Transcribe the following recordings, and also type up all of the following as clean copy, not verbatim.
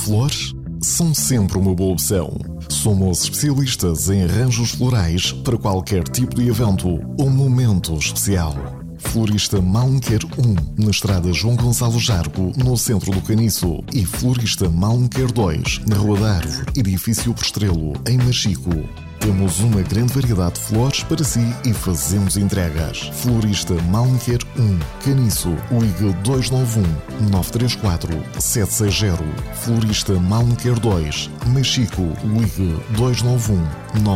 Flores são sempre uma boa opção. Somos especialistas em arranjos florais para qualquer tipo de evento ou momento especial. Florista Malmequer 1, na estrada João Gonçalo Jargo, no centro do Caniço. E Florista Malmequer 2, na Rua da Árvore, edifício Prestrelo, em Machico. Temos uma grande variedade de flores para si e fazemos entregas. Florista Malmequer 1, Caniço, ligue 291 934 760. Florista Malmequer 2, Machico, ligue 291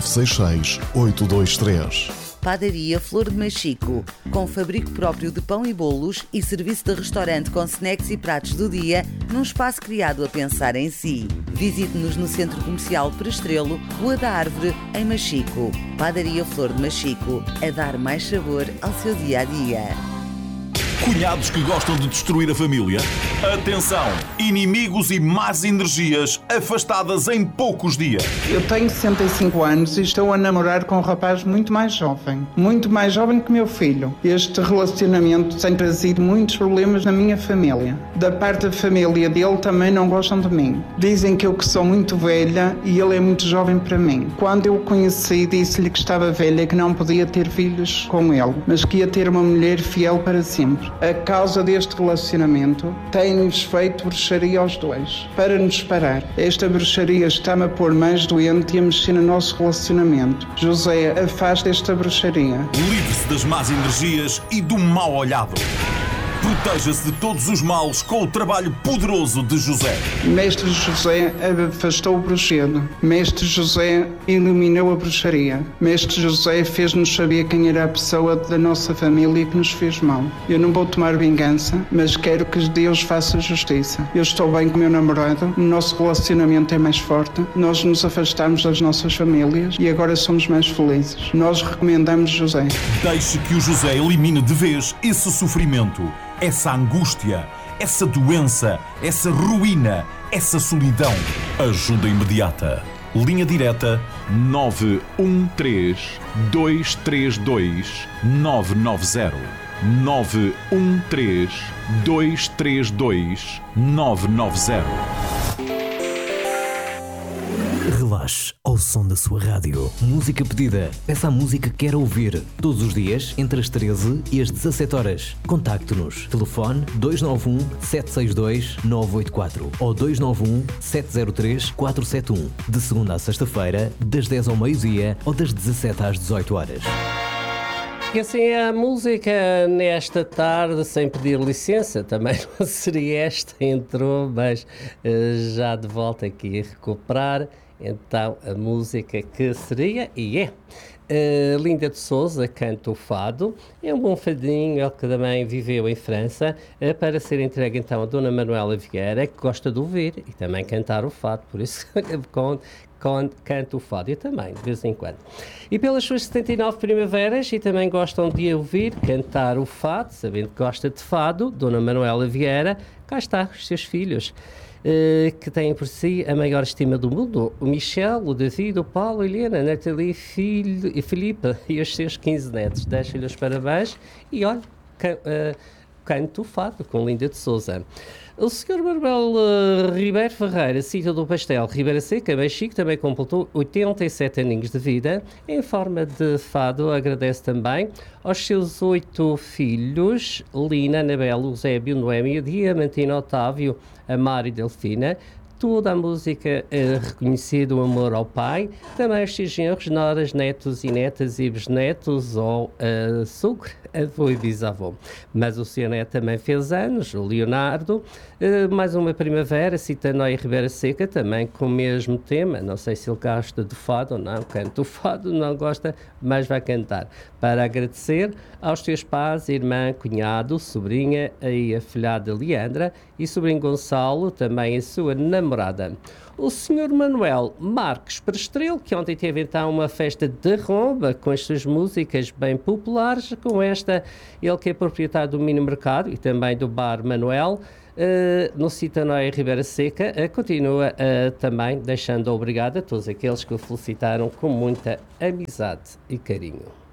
966 823. Padaria Flor de Machico, com fabrico próprio de pão e bolos e serviço de restaurante com snacks e pratos do dia, num espaço criado a pensar em si. Visite-nos no Centro Comercial Prestrelo, Rua da Árvore, em Machico. Padaria Flor de Machico, a dar mais sabor ao seu dia-a-dia. Cunhados que gostam de destruir a família? Atenção! Inimigos e más energias afastadas em poucos dias. Eu tenho 65 anos e estou a namorar com um rapaz muito mais jovem que meu filho. Este relacionamento tem trazido muitos problemas na minha família. Da parte da família dele também não gostam de mim. Dizem que eu que sou muito velha e ele é muito jovem para mim. Quando eu o conheci, disse-lhe que estava velha e que não podia ter filhos com ele, mas que ia ter uma mulher fiel para sempre. A causa deste relacionamento tem-nos feito bruxaria aos dois, para nos parar. Esta bruxaria está-me a pôr mais doente e a mexer no nosso relacionamento. José, afasta esta bruxaria. Livre-se das más energias e do mal olhado. Proteja-se de todos os males com o trabalho poderoso de José. Mestre José afastou o bruxedo. Mestre José eliminou a bruxaria. Mestre José fez-nos saber quem era a pessoa da nossa família que nos fez mal. Eu não vou tomar vingança, mas quero que Deus faça justiça. Eu estou bem com o meu namorado, o nosso relacionamento é mais forte, nós nos afastamos das nossas famílias e agora somos mais felizes. Nós recomendamos José. Deixe que o José elimine de vez esse sofrimento, essa angústia, essa doença, essa ruína, essa solidão. Ajuda imediata. Linha direta 913 232 990. 913 232 990. Relaxe ao som da sua rádio. Música pedida. Peça a música que quer ouvir. Todos os dias, entre as 13 e as 17 horas. Contacte-nos. Telefone 291 762 984 ou 291 703 471. De segunda à sexta-feira, das 10 ao meio-dia ou das 17 às 18 horas. E assim a música nesta tarde, sem pedir licença, também não seria esta, entrou, mas já de volta aqui a recuperar. Então, a música que seria, e é, Linda de Souza canta o fado, é um bom fadinho, ele que também viveu em França, para ser entregue então a Dona Manuela Vieira, que gosta de ouvir e também cantar o fado, por isso canta o fado, eu também, de vez em quando. E pelas suas 79 primaveras, e também gostam de ouvir cantar o fado, sabendo que gosta de fado, Dona Manuela Vieira, cá está, os seus filhos. Que têm por si a maior estima do mundo, o Michel, o David, o Paulo, a Helena, a Nathalie, filho e Filipe e os seus 15 netos. Deixo-lhe os parabéns e olha, canto o fado com Linda de Souza. O Sr. Marbel Ribeiro Ferreira, sítio do Pastel, Ribeira Seca, bem chique, também completou 87 aninhos de vida. Em forma de fado, agradece também aos seus 8 filhos, Lina, Anabela, Eusébio, Noémia, Diamantina, Otávio, Amar e Delfina. Toda a música reconhecida, o amor ao pai, também aos seus genros, noras, netos e netas e bisnetos, ou sogro, avô e bisavô. Mas o seu neto também fez anos, o Leonardo, mais uma primavera, Citanóia Ribeira Seca, também com o mesmo tema, não sei se ele gosta de fado ou não, canta o fado, não gosta, mas vai cantar. Para agradecer aos seus pais, irmã, cunhado, sobrinha, e afilhada Leandra, e sobrinho Gonçalo, também a sua namorada. O Sr. Manuel Marques Prestrelo, que ontem teve então uma festa de romba com as suas músicas bem populares, com esta, ele que é proprietário do mini mercado e também do bar Manuel, no Citanóia Ribeira Seca, continua também deixando obrigado a todos aqueles que o felicitaram com muita amizade e carinho.